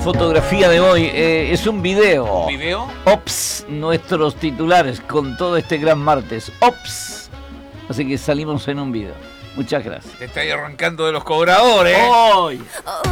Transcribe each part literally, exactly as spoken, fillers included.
fotografía de hoy eh, es un video. ¿Un video? Ops, nuestros titulares con todo este gran martes. Ops. Así que salimos en un video. Muchas gracias. Te estáis arrancando de los cobradores. ¡Hoy!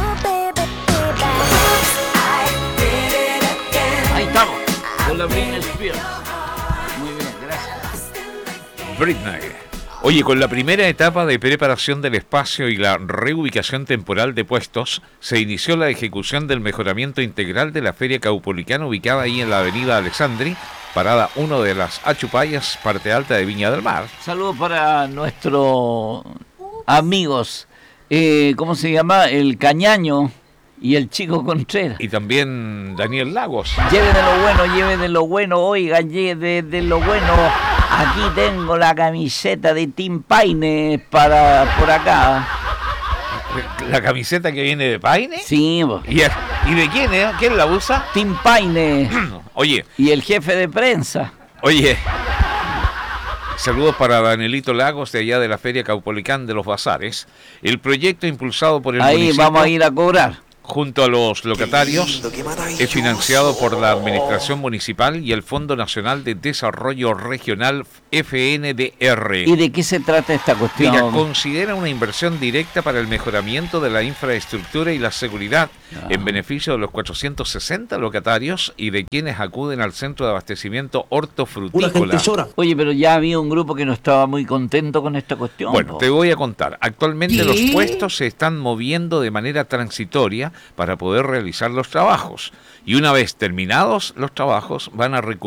Ahí estamos, con la Britney Spears. Muy bien, gracias. Britney. Oye, con la primera etapa de preparación del espacio y la reubicación temporal de puestos, se inició la ejecución del mejoramiento integral de la Feria Caupolicana, ubicada ahí en la avenida Alexandri, parada uno de las Achupayas, parte alta de Viña del Mar. Saludos para nuestros amigos, eh, ¿cómo se llama? El Cañaño y el Chico Contreras. Y también Daniel Lagos. Lleve de lo bueno, lleve de lo bueno, oiga, lleve de lo bueno. Aquí tengo la camiseta de Tim Paine para por acá. ¿La camiseta que viene de Paine? Sí, bo. ¿Y, ¿Y de quién, eh? ¿Quién la usa? Tim Paine. Oye. Y el jefe de prensa. Oye. Saludos para Danielito Lagos, de allá de la Feria Caupolicán de los Bazares. El proyecto impulsado por el Ahí municipio, vamos a ir a cobrar, junto a los locatarios, es financiado por la Administración Municipal y el Fondo Nacional de Desarrollo Regional, F N D R. ¿Y de qué se trata esta cuestión? Mira, considera una inversión directa para el mejoramiento de la infraestructura y la seguridad, ah. en beneficio de los cuatrocientos sesenta locatarios y de quienes acuden al centro de abastecimiento hortofrutícola. Oye, pero ya había un grupo que no estaba muy contento con esta cuestión. Bueno, ¿no? te voy a contar. Actualmente ¿Qué? los puestos se están moviendo de manera transitoria para poder realizar los trabajos. Y una vez terminados los trabajos, van a recuperar